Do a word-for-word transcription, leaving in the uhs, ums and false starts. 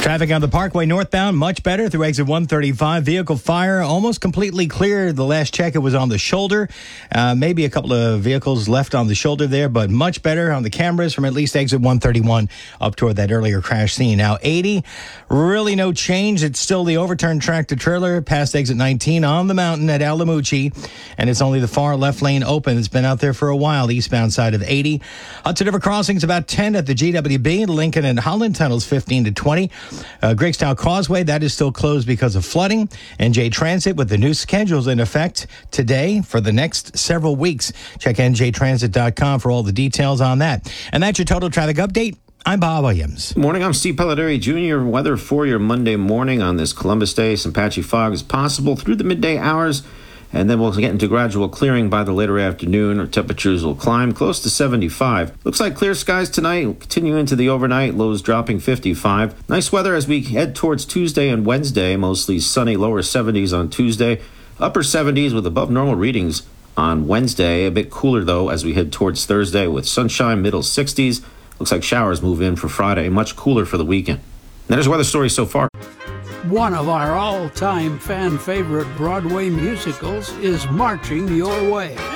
Traffic on the Parkway northbound, much better through exit one thirty-five. Vehicle fire almost completely clear. The last check, it was on the shoulder. Uh, maybe a couple of vehicles left on the shoulder there, but much better on the cameras from at least exit one thirty-one up toward that earlier crash scene. Now, eighty, really no change. It's still the overturned tractor trailer past exit nineteen on the mountain at Alamucci, and it's only the far left lane open. It's been out there for a while, eastbound side of eighty. Hudson River Crossing's about ten at the G W B. Lincoln and Holland Tunnels fifteen to twenty. Uh, Greekstown Causeway, that is still closed because of flooding. N J Transit with the new schedules in effect today for the next several weeks. Check N J transit dot com for all the details on that. And that's your total traffic update. I'm Bob Williams. Morning, I'm Steve Pelletary Junior Weather for your Monday morning on this Columbus Day. Some patchy fog is possible through the midday hours, and then we'll get into gradual clearing by the later afternoon. Our temperatures will climb close to seventy-five. Looks like clear skies tonight. We'll continue into the overnight. Lows dropping fifty-five. Nice weather as we head towards Tuesday and Wednesday. Mostly sunny, lower seventies on Tuesday. Upper seventies with above normal readings on Wednesday. A bit cooler, though, as we head towards Thursday with sunshine, middle sixties. Looks like showers move in for Friday. Much cooler for the weekend. That is weather story so far. One of our all-time fan favorite Broadway musicals is marching your way.